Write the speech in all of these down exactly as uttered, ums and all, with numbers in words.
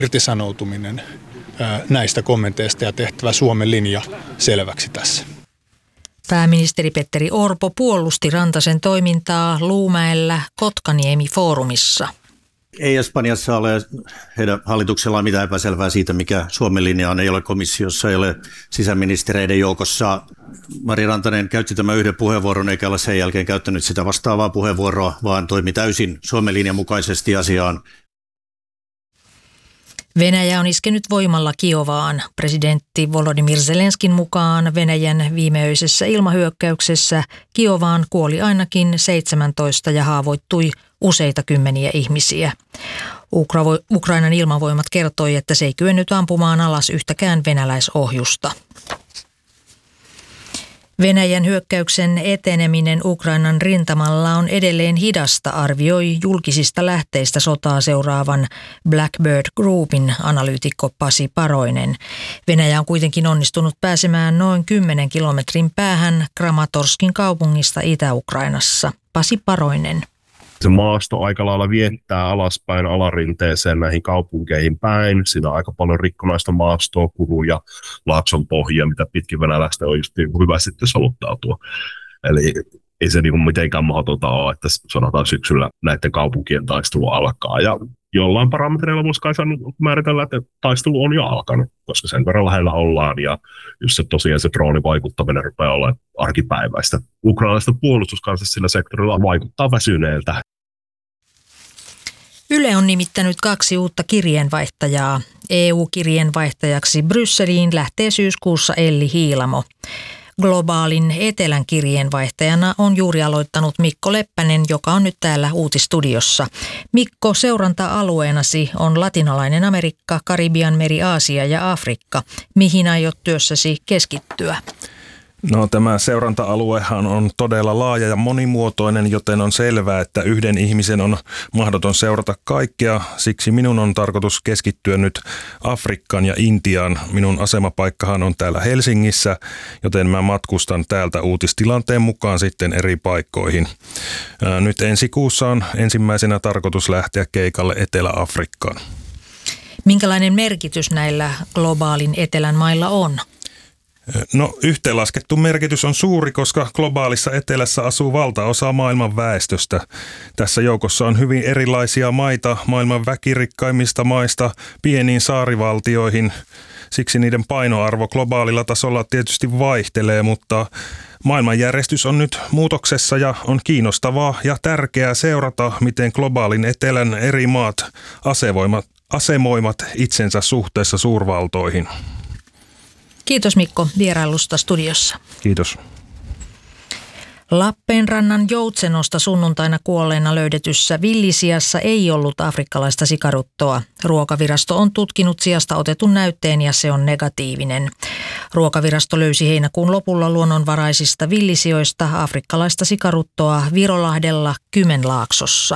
irtisanoutuminen näistä kommenteista ja tehtävä Suomen linja selväksi tässä. Pääministeri Petteri Orpo puolusti Rantasen toimintaa Luumäellä Kotkaniemi-foorumissa. Ei Espanjassa ole heidän hallituksellaan mitään epäselvää siitä, mikä Suomen linja on. Ei ole komissiossa, ei ole sisäministereiden joukossa. Mari Rantanen käytti tämän yhden puheenvuoron, eikä ole sen jälkeen käyttänyt sitä vastaavaa puheenvuoroa, vaan toimi täysin Suomen linjan mukaisesti asiaan. Venäjä on iskenyt voimalla Kiovaan. Presidentti Volodymyr Zelenskin mukaan Venäjän viimeöisessä ilmahyökkäyksessä Kiovaan kuoli ainakin seitsemäntoista ja haavoittui useita kymmeniä ihmisiä. Ukra- Ukrainan ilmavoimat kertoi, että se ei kyennyt ampumaan alas yhtäkään venäläisohjusta. Venäjän hyökkäyksen eteneminen Ukrainan rintamalla on edelleen hidasta, arvioi julkisista lähteistä sotaa seuraavan Blackbird Groupin analyytikko Pasi Paroinen. Venäjä on kuitenkin onnistunut pääsemään noin kymmenen kilometrin päähän Kramatorskin kaupungista Itä-Ukrainassa. Pasi Paroinen. Se maasto aika lailla viettää alaspäin alarinteeseen näihin kaupunkeihin päin. Siinä on aika paljon rikkonaista maastoa, kuruja, laakson pohjia, mitä pitkin venäläistä on just hyvä sitten soluttautua. Eli ei se niin mitenkään mahdotonta ole, että sanotaan syksyllä näiden kaupunkien taistelu alkaa. Ja jollain parametreilla voisi kai määritellä, että taistelu on jo alkanut, koska sen verran lähellä ollaan. Ja just se tosiaan se droonivaikuttaminen rupeaa olla arkipäiväistä. Ukrainalaista puolustuskansa sillä sektorilla vaikuttaa väsyneeltä. Yle on nimittänyt kaksi uutta kirjeenvaihtajaa. E U-kirjeenvaihtajaksi Brysseliin lähtee syyskuussa Elli Hiilamo. Globaalin etelän kirjeenvaihtajana on juuri aloittanut Mikko Leppänen, joka on nyt täällä Uutistudiossa. Mikko, seuranta-alueenasi on Latinalainen Amerikka, Karibian meri, Aasia ja Afrikka. Mihin aiot työssäsi keskittyä? No, tämä seuranta-aluehan on todella laaja ja monimuotoinen, joten on selvää, että yhden ihmisen on mahdoton seurata kaikkea. Siksi minun on tarkoitus keskittyä nyt Afrikkaan ja Intiaan. Minun asemapaikkahan on täällä Helsingissä, joten mä matkustan täältä uutistilanteen mukaan sitten eri paikkoihin. Nyt ensi kuussa on ensimmäisenä tarkoitus lähteä keikalle Etelä-Afrikkaan. Minkälainen merkitys näillä globaalin etelän mailla on? No, yhteenlaskettu merkitys on suuri, koska globaalissa etelässä asuu valtaosa maailman väestöstä. Tässä joukossa on hyvin erilaisia maita maailman väkirikkaimmista maista pieniin saarivaltioihin. Siksi niiden painoarvo globaalilla tasolla tietysti vaihtelee, mutta maailmanjärjestys on nyt muutoksessa ja on kiinnostavaa ja tärkeää seurata, miten globaalin etelän eri maat asevoimat, asemoimat itsensä suhteessa suurvaltoihin. Kiitos Mikko vierailusta studiossa. Kiitos. Lappeenrannan Joutsenosta sunnuntaina kuolleena löydetyssä villisiassa ei ollut afrikkalaista sikaruttoa. Ruokavirasto on tutkinut siasta otetun näytteen ja se on negatiivinen. Ruokavirasto löysi heinäkuun lopulla luonnonvaraisista villisijoista afrikkalaista sikaruttoa Virolahdella Kymenlaaksossa.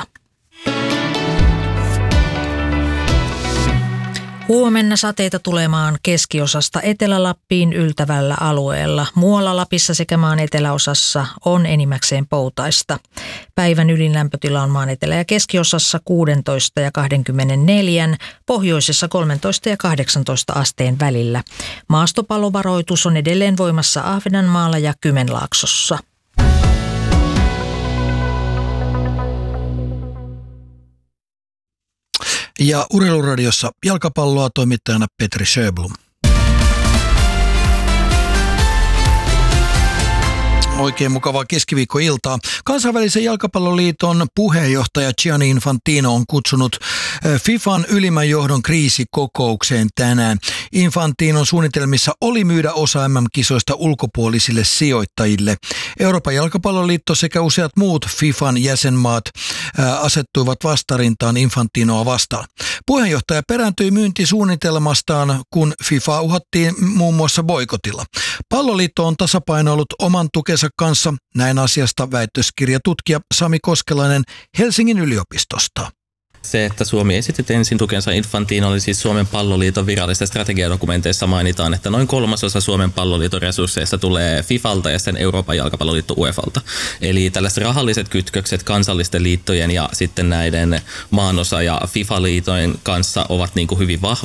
Huomenna sateita tulemaan keskiosasta Etelä-Lappiin yltävällä alueella. Muualla Lapissa sekä maan eteläosassa on enimmäkseen poutaista. Päivän ylin lämpötila on maan etelä- ja keskiosassa kuusitoista ja kaksikymmentäneljä, pohjoisessa kolmetoista ja kahdeksantoista asteen välillä. Maastopallovaroitus on edelleen voimassa Ahvenanmaalla ja Kymenlaaksossa. Ja Urheiluradiossa jalkapalloa toimittajana Petri Sjöblom. Oikein mukavaa keskiviikkoiltaa. Kansainvälisen jalkapalloliiton puheenjohtaja Gianni Infantino on kutsunut FIFAn ylimmän johdon kriisikokoukseen tänään. Infantinon suunnitelmissa oli myydä osa M M-kisoista ulkopuolisille sijoittajille. Euroopan jalkapalloliitto sekä useat muut FIFAn jäsenmaat asettuivat vastarintaan Infantinoa vastaan. Puheenjohtaja perääntyi myyntisuunnitelmastaan, kun FIFA uhattiin muun muassa boikotilla. Palloliitto on tasapainoillut oman tukensa kanssa, näin asiasta väitöskirjatutkija Sami Koskelainen Helsingin yliopistosta. Se, että Suomi esitti ensin tukensa Infantinolle, siis Suomen palloliiton virallisissa strategiadokumenteissa mainitaan, että noin kolmasosa Suomen palloliiton resursseista tulee FIFalta ja sen Euroopan jalkapalloliitto UEFalta. Eli tällaiset rahalliset kytkökset kansallisten liittojen ja sitten näiden maanosa- ja FIFA-liitojen kanssa ovat niin kuin hyvin vahvat.